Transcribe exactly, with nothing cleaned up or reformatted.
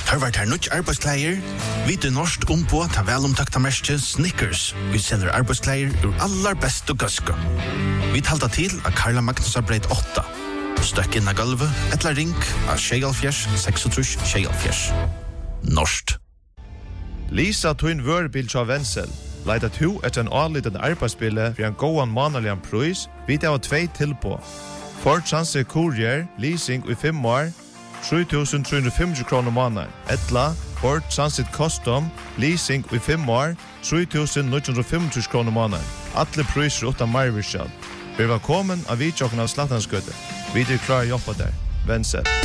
Har vært her nødt arbeidskleier, vite norsk ombå ta velomtakta merke Snickers. Vi selger arbeidskleier ur allar best og gøske. Vi talta til av Karla Magnusar breit åtta. Støkk inn av gulvet, etla ring av Sjegalfjers, seksogtrus Sjegalfjers. Norskt. Lisa Twin Wörbil av Wenzel. Leida to etter en avliten arbeidsbille for en gåan manalian pris, vidt av tvei tilpå. Ford Transit Courier, leasing i fem år, tre tusen tre hundre femti kroner måneden. Etla, Ford Transit Custom, leasing i fem år, tre tusen ni hundre femti kroner måneden. Atle priser utan marvirskjall. Vi var kommet av vidtjokken av Slattanskøtte. Vi er klar å jobbe der. Wenzel.